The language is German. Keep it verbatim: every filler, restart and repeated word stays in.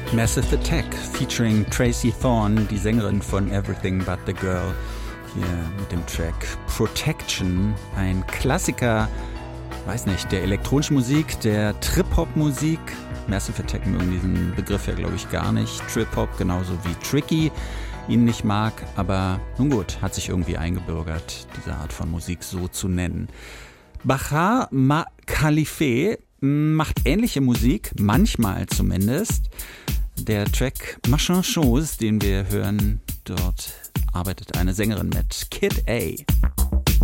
Massive Attack featuring Tracy Thorn, die Sängerin von Everything But The Girl, hier mit dem Track Protection, ein Klassiker, weiß nicht, der elektronischen Musik, der Trip-Hop-Musik. Massive Attack mögen diesen Begriff ja, glaube ich, gar nicht. Trip-Hop genauso wie Tricky ihn nicht mag, aber nun gut, hat sich irgendwie eingebürgert, diese Art von Musik so zu nennen. Bahar Ma Khalife macht ähnliche Musik, manchmal zumindest. Der Track Machin Chose, den wir hören, dort arbeitet eine Sängerin mit, Kid A.